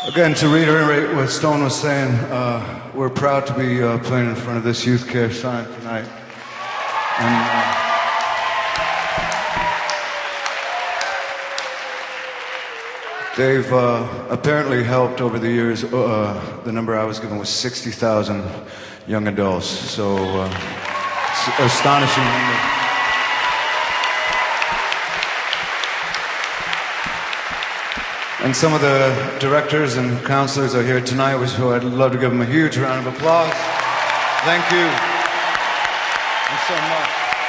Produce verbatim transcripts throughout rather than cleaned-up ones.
Again, to reiterate what Stone was saying, uh, we're proud to be uh, playing in front of this Youth Care sign tonight. And, uh, they've uh, apparently helped over the years. Uh, the number I was given was sixty thousand young adults, so uh, it's an astonishing number. And some of the directors and counselors are here tonight, so I'd love to give them a huge round of applause. Thank you. Thanks so much.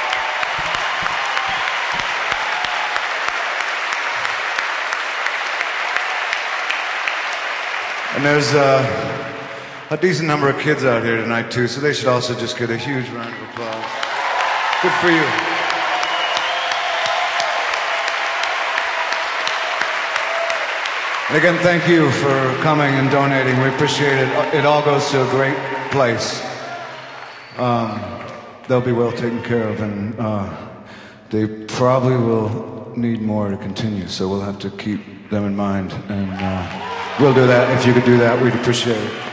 And there's uh, a decent number of kids out here tonight, too, so they should also just get a huge round of applause. Good for you. And again, thank you for coming and donating. We appreciate it. It all goes to a great place. Um, they'll be well taken care of, and uh, they probably will need more to continue, so we'll have to keep them in mind. And uh, we'll do that. If you could do that, we'd appreciate it.